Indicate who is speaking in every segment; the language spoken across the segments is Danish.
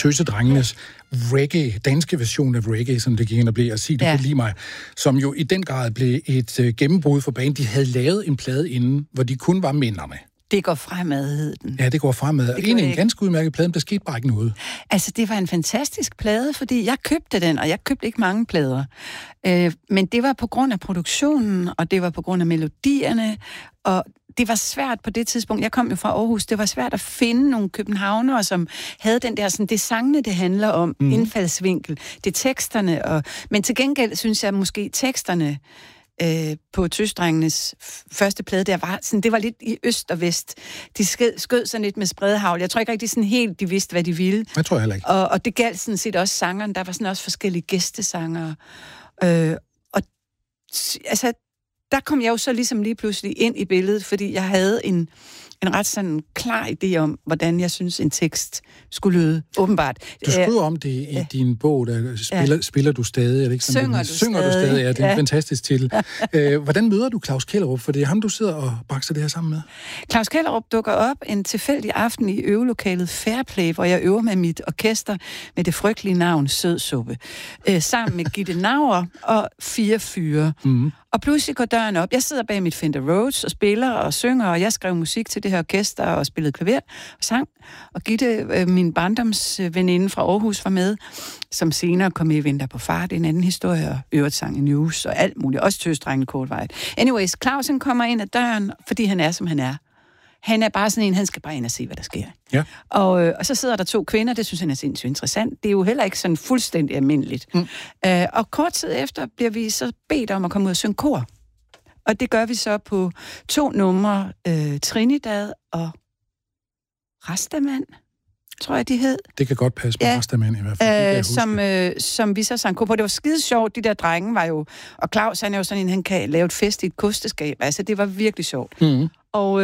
Speaker 1: Tøsedrengenes reggae, danske version af reggae, som det gik ind og blev, at sige, du kan lide mig, som jo i den grad blev et gennembrud for banen. De havde lavet en plade inden, hvor de kun var minderne.
Speaker 2: Det går fremad, hed den.
Speaker 1: Ja, det går fremad. Og en ganske udmærket plade, der skete bare ikke noget.
Speaker 2: Altså, det var en fantastisk plade, fordi jeg købte den, og jeg købte ikke mange plader. Men det var på grund af produktionen, og det var på grund af melodierne, og det var svært på det tidspunkt. Jeg kom jo fra Aarhus. Det var svært at finde nogle københavnere, som havde den der, sådan, det sangene, det handler om, indfaldsvinkel, det er teksterne. Men til gengæld synes jeg måske teksterne på Tøsedrengenes første plade, det var lidt i øst og vest. De skød sådan lidt med spredhavl. Jeg tror ikke rigtig sådan helt, de vidste, hvad de ville.
Speaker 1: Jeg tror heller ikke.
Speaker 2: Og det galt sådan set også sangeren. Der var sådan også forskellige gæstesangere. Og altså, der kom jeg jo så ligesom lige pludselig ind i billedet, fordi jeg havde en ret sådan klar idé om, hvordan jeg synes, en tekst skulle lyde, åbenbart.
Speaker 1: Du skriver om det i din bog, der spiller du stadig, er det ikke sådan?
Speaker 2: Synger du stadig,
Speaker 1: ja, det er en fantastisk titel. Hvordan møder du Claus Kellerup? For det er ham, du sidder og bakser det her sammen med. Claus
Speaker 2: Kellerup dukker op en tilfældig aften i øvelokalet Fairplay, hvor jeg øver med mit orkester med det frygtelige navn Sødsuppe, sammen med Gitte Nauer og 4 fyre. Mm. Og pludselig går døren op. Jeg sidder bag mit Fender Rhodes og spiller og synger, og jeg skrev musik til det her orkester og spillede klaver og sang. Og Gitte, min barndomsveninde fra Aarhus, var med, som senere kom med i Vinter på fart, en anden historie, og øvrigt sang i News og alt muligt. Også Tøsedrengene kortvarigt. Anyways, Clausen kommer ind ad døren, fordi han er, som han er. Han er bare sådan en, han skal bare ind og se, hvad der sker.
Speaker 1: Ja.
Speaker 2: Og så sidder der 2 kvinder, det synes han er sindssygt interessant. Det er jo heller ikke sådan fuldstændig almindeligt. Og kort tid efter bliver vi så bedt om at komme ud og synge kor. Og det gør vi så på 2 numre, Trinidad og Rastaman, tror jeg, de hed.
Speaker 1: Det kan godt passe på Rastaman i hvert fald.
Speaker 2: Som vi så sang kor på. Det var skide sjovt, de der drenge var jo... Og Claus, han er jo sådan en, han kan lave et fest i et kosteskab. Altså, det var virkelig sjovt. Mm. Og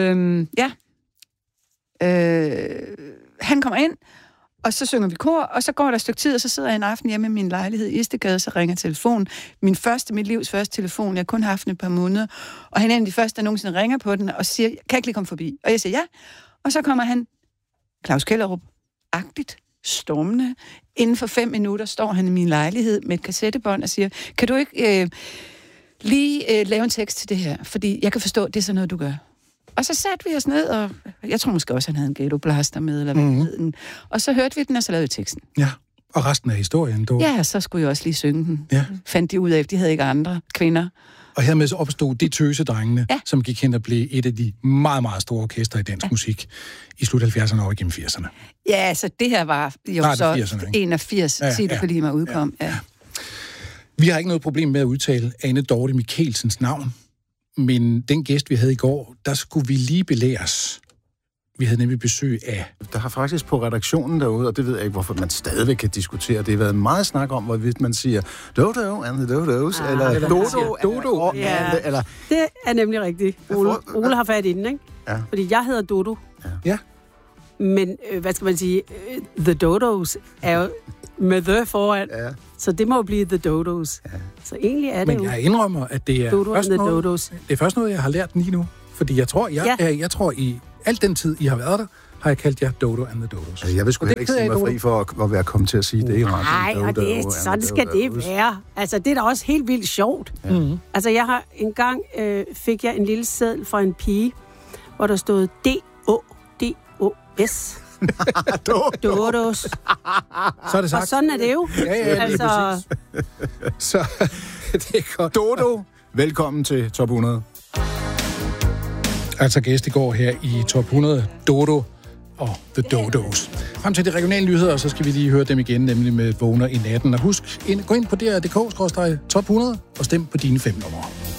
Speaker 2: han kommer ind, og så synger vi kor, og så går der et stykke tid, og så sidder jeg en aften hjemme i min lejlighed i Istegade, så ringer telefonen. Mit livs første telefon, jeg har kun haft den et par måneder, og han er en af de første, der nogensinde ringer på den, og siger, kan jeg ikke lige komme forbi? Og jeg siger ja, og så kommer han, Claus Kellerup-agtigt, stormende. Inden for 5 minutter står han i min lejlighed med et kassettebånd og siger, kan du ikke lige lave en tekst til det her? Fordi jeg kan forstå, at det er sådan noget, du gør. Og så satte vi os ned, og jeg tror måske også, han havde en ghetto blaster med, eller hvad hed den. Og så hørte vi den, og så lavede vi teksten.
Speaker 1: Ja, og resten af historien, dog.
Speaker 2: Ja, så skulle jeg også lige synge den. Ja. Fandt de ud af, de havde ikke andre kvinder.
Speaker 1: Og hermed så opstod det Tøsedrengene, som gik hen og blev et af de meget, meget store orkester i dansk musik i slut 70'erne og igennem 80'erne.
Speaker 2: Ja, altså det her var jo så 81, Sig du kan lide mig udkom. Ja.
Speaker 1: Vi har ikke noget problem med at udtale Anne Dorte Michelsens navn. Men den gæst, vi havde i går, der skulle vi lige belæres. Vi havde nemlig besøg af...
Speaker 3: Der har faktisk på redaktionen derude, og det ved jeg ikke, hvorfor man stadigvæk kan diskutere, det har været meget snak om, hvorvidt man siger Dodo and the Dodos, eller Dodo.
Speaker 4: Eller... Det er nemlig rigtigt. Ole har fat i den, ikke? Ja. Fordi jeg hedder Dodo.
Speaker 1: Ja.
Speaker 4: Men, hvad skal man sige, The Dodos er jo med the foran. Ja. Så det må jo blive The Dodos. Ja. Så egentlig er det
Speaker 1: Men jeg indrømmer, at det er, først noget, jeg har lært lige nu. Fordi jeg tror, i al den tid, I har været der, har jeg kaldt jer Dodo and the Dodos.
Speaker 3: Altså, jeg vil sgu ikke sige mig fri for at være kommet til at sige det i radioen.
Speaker 4: Nej, og det er, sådan skal det være. Altså, det er da også helt vildt sjovt. Ja. Mm-hmm. Altså, jeg har engang fik jeg en lille seddel fra en pige, hvor der stod D-O-D-O-S. Dodos.
Speaker 1: Så er det sagt.
Speaker 4: Og sådan er det jo.
Speaker 1: Ja, altså... Så det er godt.
Speaker 3: Dodo, velkommen til Top 100.
Speaker 1: Altså gæst i går her i Top 100, Dodo og The Dodos. Frem til de regionale nyheder, så skal vi lige høre dem igen, nemlig med Vågner i natten. Og husk, gå ind på DR.dk/top 100 og stem på dine 5 numre.